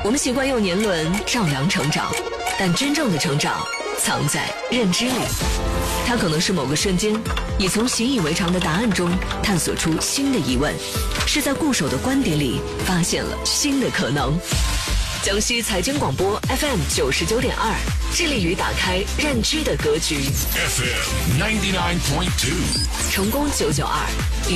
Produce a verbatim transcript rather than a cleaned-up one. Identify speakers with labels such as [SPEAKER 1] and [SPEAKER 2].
[SPEAKER 1] 我们习惯用年轮丈量成长，但真正的成长藏在认知里。它可能是某个瞬间，你从习以为常的答案中探索出新的疑问，是在固守的观点里发现了新的可能。江西财经广播 F M 九十九点二，致力于打开认知的格局。
[SPEAKER 2] F M ninety nine point two，
[SPEAKER 1] 成功九九二。